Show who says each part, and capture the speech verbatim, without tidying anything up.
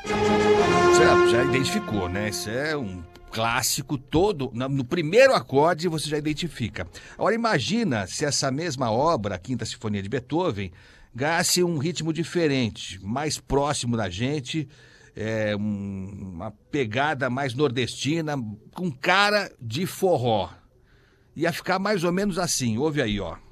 Speaker 1: Você já identificou, né? Isso é um clássico todo. na- No primeiro acorde você já identifica. Agora imagina se essa mesma obra, a Quinta Sinfonia de Beethoven, ganhasse um ritmo diferente, mais próximo da gente, é, um- uma pegada mais nordestina, com cara de forró. Ia ficar mais ou menos assim, ouve aí, ó.